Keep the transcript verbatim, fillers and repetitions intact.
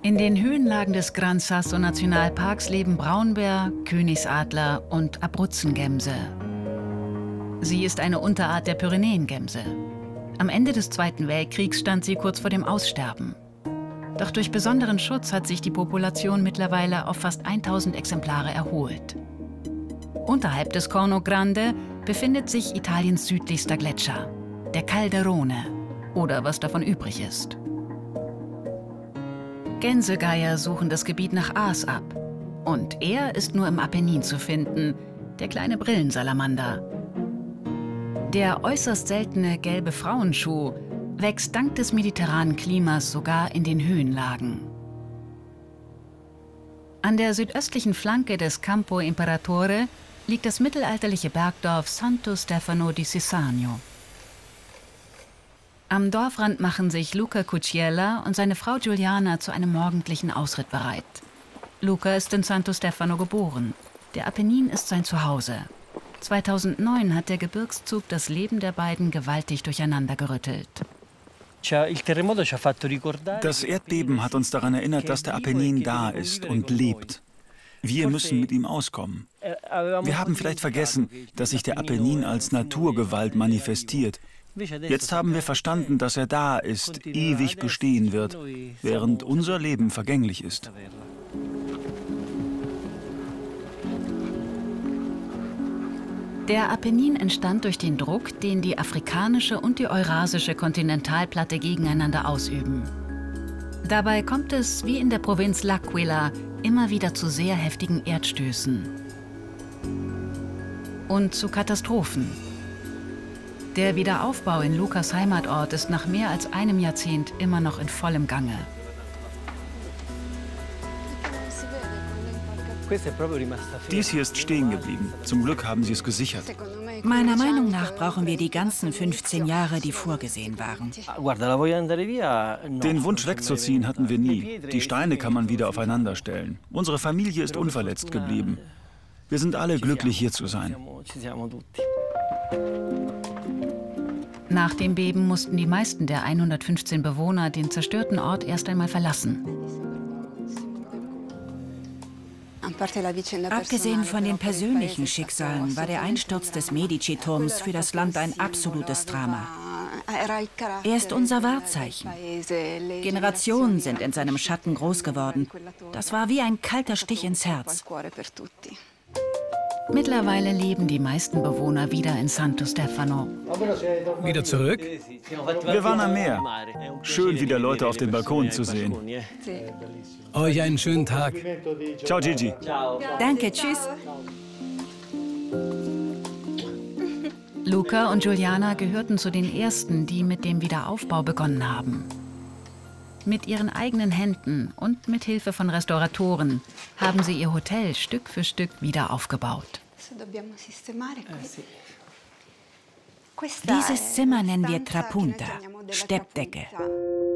In den Höhenlagen des Gran Sasso Nationalparks leben Braunbär, Königsadler und Abruzzengämse. Sie ist eine Unterart der Pyrenäengämse. Am Ende des Zweiten Weltkriegs stand sie kurz vor dem Aussterben. Doch durch besonderen Schutz hat sich die Population mittlerweile auf fast tausend Exemplare erholt. Unterhalb des Corno Grande befindet sich Italiens südlichster Gletscher, der Calderone, oder was davon übrig ist. Gänsegeier suchen das Gebiet nach Aas ab. Und er ist nur im Apennin zu finden, der kleine Brillensalamander. Der äußerst seltene gelbe Frauenschuh wächst dank des mediterranen Klimas sogar in den Höhenlagen. An der südöstlichen Flanke des Campo Imperatore liegt das mittelalterliche Bergdorf Santo Stefano di Sessagno. Am Dorfrand machen sich Luca Cucchiella und seine Frau Giuliana zu einem morgendlichen Ausritt bereit. Luca ist in Santo Stefano geboren. Der Apennin ist sein Zuhause. zweitausendneun hat der Gebirgszug das Leben der beiden gewaltig durcheinandergerüttelt. Das Erdbeben hat uns daran erinnert, dass der Apennin da ist und lebt. Wir müssen mit ihm auskommen. Wir haben vielleicht vergessen, dass sich der Apennin als Naturgewalt manifestiert. Jetzt haben wir verstanden, dass er da ist, ewig bestehen wird, während unser Leben vergänglich ist. Der Apennin entstand durch den Druck, den die afrikanische und die eurasische Kontinentalplatte gegeneinander ausüben. Dabei kommt es, wie in der Provinz L'Aquila, immer wieder zu sehr heftigen Erdstößen und zu Katastrophen. Der Wiederaufbau in Lucas Heimatort ist nach mehr als einem Jahrzehnt immer noch in vollem Gange. Dies hier ist stehen geblieben. Zum Glück haben sie es gesichert. Meiner Meinung nach brauchen wir die ganzen fünfzehn Jahre, die vorgesehen waren. Den Wunsch wegzuziehen hatten wir nie. Die Steine kann man wieder aufeinander stellen. Unsere Familie ist unverletzt geblieben. Wir sind alle glücklich, hier zu sein. Nach dem Beben mussten die meisten der hundertfünfzehn Bewohner den zerstörten Ort erst einmal verlassen. Abgesehen von den persönlichen Schicksalen war der Einsturz des Medici-Turms für das Land ein absolutes Drama. Er ist unser Wahrzeichen. Generationen sind in seinem Schatten groß geworden. Das war wie ein kalter Stich ins Herz. Mittlerweile leben die meisten Bewohner wieder in Santo Stefano. Wieder zurück? Wir waren am Meer. Schön, wieder Leute auf dem Balkon zu sehen. Euch einen schönen Tag. Ciao, Gigi. Danke, tschüss. Luca und Giuliana gehörten zu den ersten, die mit dem Wiederaufbau begonnen haben. Mit ihren eigenen Händen und mit Hilfe von Restauratoren haben sie ihr Hotel Stück für Stück wieder aufgebaut. Dieses Zimmer nennen wir Trapunta, Steppdecke.